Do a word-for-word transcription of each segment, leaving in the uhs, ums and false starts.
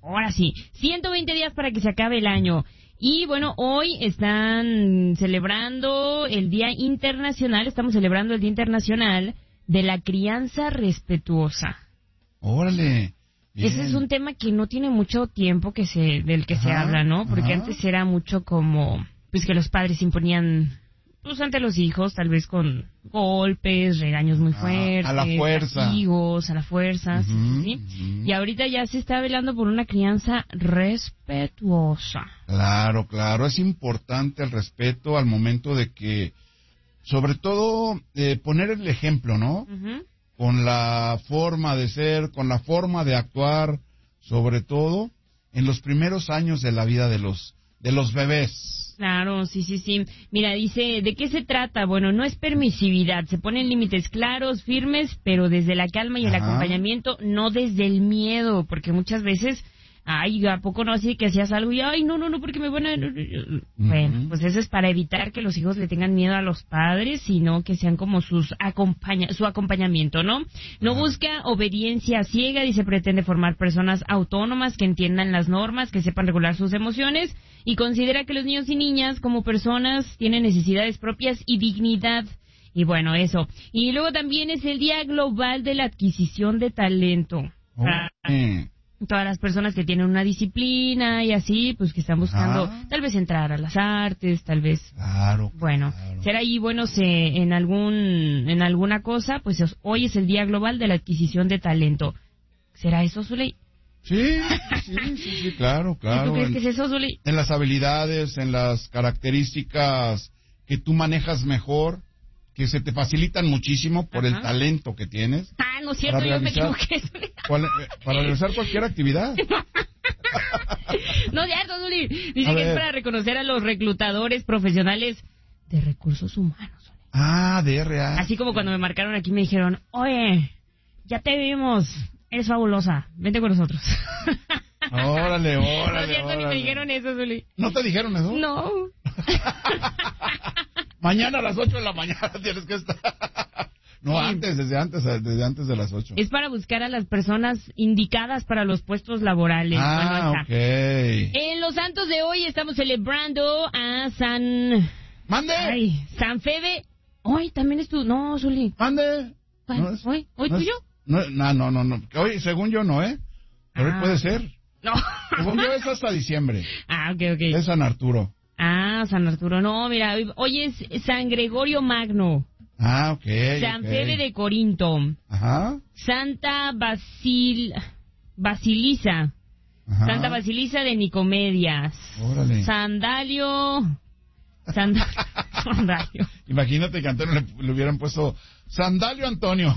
ahora sí, ciento veinte días para que se acabe el año. Y bueno, hoy están celebrando el Día Internacional, estamos celebrando el Día Internacional de la Crianza Respetuosa. Órale. Bien. Ese es un tema que no tiene mucho tiempo que se del que Ajá, se habla, ¿no? Porque ajá. antes era mucho como, pues que los padres imponían, pues ante los hijos, tal vez con golpes, regaños muy fuertes, ah, a la fuerza. castigos, a la fuerza, Uh-huh, sí, sí, sí. uh-huh. Y ahorita ya se está velando por una crianza respetuosa. Claro, claro, es importante el respeto al momento de que, sobre todo, eh, poner el ejemplo, ¿no? Uh-huh. Con la forma de ser, con la forma de actuar, sobre todo en los primeros años de la vida de los de los bebés. Claro, sí, sí, sí. Mira, dice, ¿de qué se trata? Bueno, no es permisividad, se ponen límites claros, firmes, pero desde la calma y el Ajá. acompañamiento, no desde el miedo, porque muchas veces, ay, ¿a poco no así que hacías algo y, ay, no, no, no, porque me van a... Uh-huh. Bueno, pues eso es para evitar que los hijos le tengan miedo a los padres, sino que sean como sus acompaña su acompañamiento, ¿no? No Ajá. busca obediencia ciega, dice, pretende formar personas autónomas que entiendan las normas, que sepan regular sus emociones, y considera que los niños y niñas, como personas, tienen necesidades propias y dignidad. Y bueno, eso. Y luego también es el Día Global de la Adquisición de Talento. Okay. Ah, todas las personas que tienen una disciplina y así, pues que están buscando Ajá. tal vez entrar a las artes, tal vez, Claro. bueno, claro. ser ahí buenos eh, en algún en alguna cosa, pues es- hoy es el Día Global de la Adquisición de Talento. ¿Será eso, Zuley? Sí, sí, sí, sí, claro, claro. ¿Tú crees En, que es eso, Zuley? en las habilidades, en las características que tú manejas mejor, que se te facilitan muchísimo por Ajá. el talento que tienes. Ah, no es cierto, Para yo me realizar- equivoqué, Zuley. cual- eh, para realizar cualquier actividad. No es cierto, Zuley. Dice A que es ver. para reconocer a los reclutadores profesionales de recursos humanos, Zuley. Ah, D R A. Así como cuando me marcaron aquí me dijeron, oye, ya te vimos, eres fabulosa, vente con nosotros. Órale, No es órale, cierto, ni me órale. dijeron eso, Zuli. ¿No te dijeron eso? No. Mañana a las ocho de la mañana tienes que estar. No, Sí. antes, desde antes, desde antes de las ocho. Es para buscar a las personas indicadas para los puestos laborales. Ah, Bueno, ok. está. En los santos de hoy estamos celebrando a San... ¡Mande! Ay, San Febe. Hoy también es tu... No, Zuli. ¡Mande! ¿Cuál? ¿No es- ¿Hoy? ¿Hoy no es- tuyo? No, no, no, no, no. Hoy, según yo, no, ¿eh? Pero hoy Ah. puede ser. No. Según yo, es hasta diciembre. Ah, ok, ok. Es San Arturo. Ah, San Arturo. No, mira, hoy, hoy es San Gregorio Magno. Ah, ok. San ok. Febe de Corinto. Ajá. Santa Basil... Basilisa. Ajá. Santa Basilisa de Nicomedias. Órale. Sandalio. Sand... Sandalio. Imagínate que a Antonio le, le hubieran puesto Sandalio Antonio.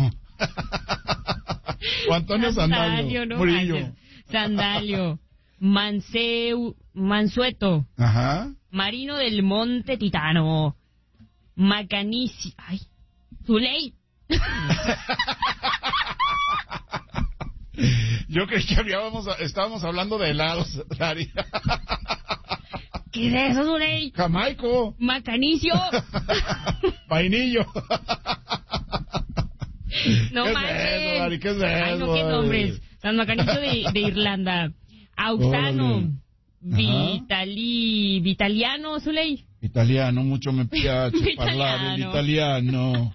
O Antonio Sandalio. no Murillo. manches. Sandalio. Manseu... Mansueto. Ajá. Marino del Monte Titano. Macanici... Ay. Zuley. Yo creí que habíamos, estábamos hablando de helados, Dari. ¿Qué es eso, Zuley? Jamaico. Macanicio. Vainillo. No ¿Qué es manches. eso, Dari? ¿Qué es Ay, no, eso, qué Dari? nombres. San Macanicio de, de Irlanda. Auxano. Órale. Vitali... Vitaliano, Zuley. Italiano, mucho me piace parlare Italiano. l'italiano.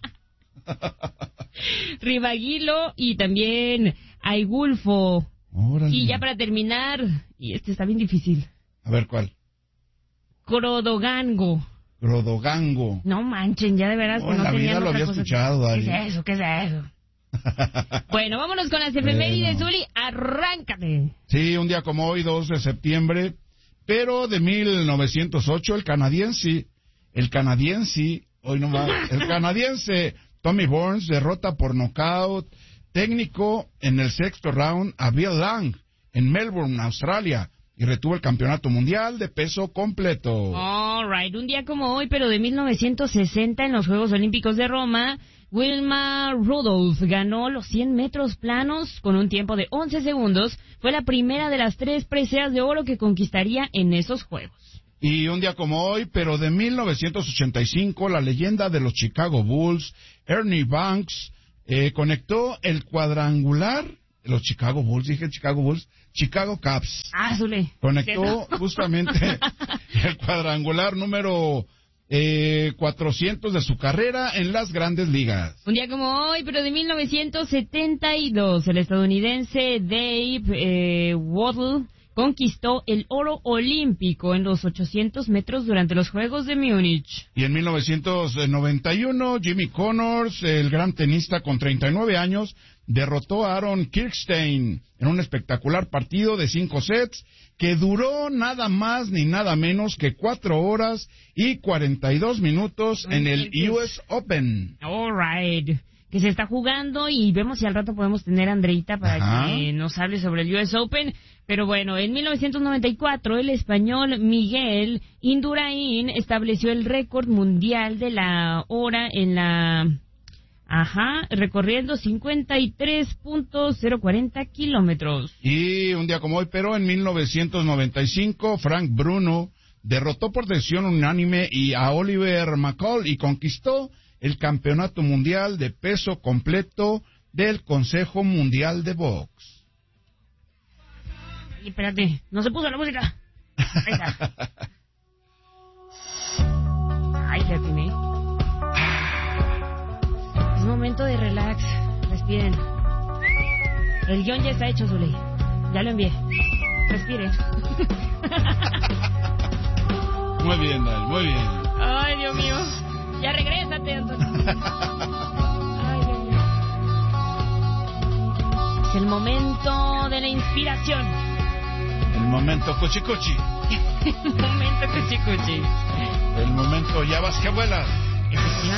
Ribaguilo y también Aigulfo. Órale. Y ya para terminar, y este está bien difícil, A ver, ¿cuál? Crodogango. Crodogango. No manchen, ya de veras No, que en no la tenían vida lo otra había cosa. escuchado, Dari. ¿Qué es eso? ¿Qué es eso? Bueno, vámonos con las efemérides, Bueno. Zuli, arráncate. Sí, un día como hoy, dos de septiembre, pero de mil novecientos ocho, el canadiense, el canadiense, hoy no va, el canadiense Tommy Burns derrota por nocaut técnico en el sexto round a Bill Lang en Melbourne, Australia, y retuvo el campeonato mundial de peso completo. All right, un día como hoy, pero de mil novecientos sesenta en los Juegos Olímpicos de Roma, Wilma Rudolph ganó los cien metros planos con un tiempo de once segundos. Fue la primera de las tres preseas de oro que conquistaría en esos Juegos. Y un día como hoy, pero de mil novecientos ochenta y cinco, la leyenda de los Chicago Bulls, Ernie Banks, eh, conectó el cuadrangular, los Chicago Bulls, dije Chicago Bulls, Chicago Cubs. Ah, Zule. Conectó justamente el cuadrangular número eh, cuatrocientos de su carrera en las Grandes Ligas. Un día como hoy, pero de mil novecientos setenta y dos, el estadounidense Dave eh, Waddle conquistó el oro olímpico en los ochocientos metros durante los Juegos de Múnich. Y en mil novecientos noventa y uno, Jimmy Connors, el gran tenista con treinta y nueve años, derrotó a Aaron Kirkstein en un espectacular partido de cinco sets que duró nada más ni nada menos que cuatro horas y cuarenta y dos minutos en el U S Open. All right. Que se está jugando y vemos si al rato podemos tener a Andreita para Ajá. que nos hable sobre el U S Open. Pero bueno, en mil novecientos noventa y cuatro el español Miguel Indurain estableció el récord mundial de la hora en la... Ajá, recorriendo cincuenta y tres punto cero cuarenta kilómetros. Y un día como hoy, pero en mil novecientos noventa y cinco, Frank Bruno derrotó por decisión unánime y a Oliver McCall y conquistó el campeonato mundial de peso completo del Consejo Mundial de Box. Ay, espérate, no se puso la música. Ahí está. Ay, ya tiene. Es momento de relax. Respiren. El guión ya está hecho, Zuley. Ya lo envié. Respiren. Muy bien, Dal, muy bien. Ay, Dios mío. Ya regrésate, Antonio. Ay, Dios mío. Es el momento de la inspiración. El momento cuchicuchi. El momento cuchicuchi. El momento ya vas que vuelas.